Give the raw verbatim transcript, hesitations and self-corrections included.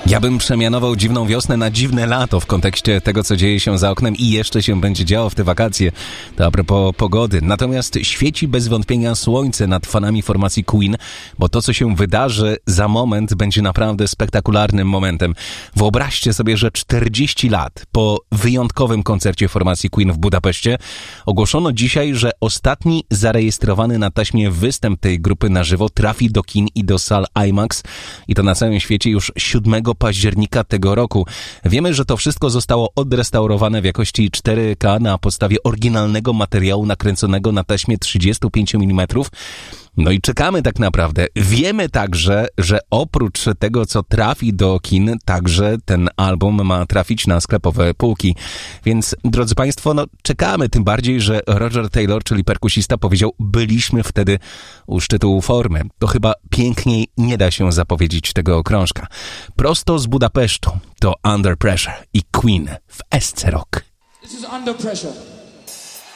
Ja bym przemianował dziwną wiosnę na dziwne lato w kontekście tego, co dzieje się za oknem i jeszcze się będzie działo w te wakacje. To a propos pogody. Natomiast świeci bez wątpienia słońce nad fanami formacji Queen, bo to, co się wydarzy za moment, będzie naprawdę spektakularnym momentem. Wyobraźcie sobie, że czterdzieści lat po wyjątkowym koncercie formacji Queen w Budapeszcie ogłoszono dzisiaj, że ostatni zarejestrowany na taśmie występ tej grupy na żywo trafi do kin i do sal IMAX i to na całym świecie już siódmego października tego roku. Wiemy, że to wszystko zostało odrestaurowane w jakości cztery K na podstawie oryginalnego materiału nakręconego na taśmie trzydzieści pięć milimetrów. No i czekamy tak naprawdę. Wiemy także, że oprócz tego, co trafi do kin, także ten album ma trafić na sklepowe półki. Więc, drodzy Państwo, no czekamy, tym bardziej, że Roger Taylor, czyli perkusista, powiedział, byliśmy wtedy u szczytu formy. To chyba piękniej nie da się zapowiedzieć tego krążka. Prosto z Budapesztu to Under Pressure i Queen w S C Rock. This is Under Pressure.